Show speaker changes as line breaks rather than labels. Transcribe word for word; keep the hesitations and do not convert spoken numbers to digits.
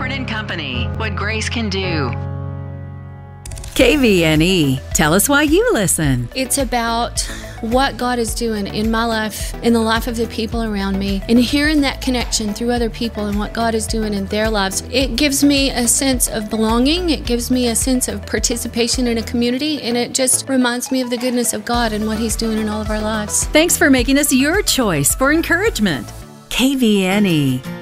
Osborne and Company, what grace can do.
K V N E, tell us why you listen.
It's about what God is doing in my life, in the life of the people around me, and hearing that connection through other people and what God is doing in their lives. It gives me a sense of belonging. It gives me a sense of participation in a community, and it just reminds me of the goodness of God and what He's doing in all of our lives.
Thanks for making us your choice for encouragement. K V N E.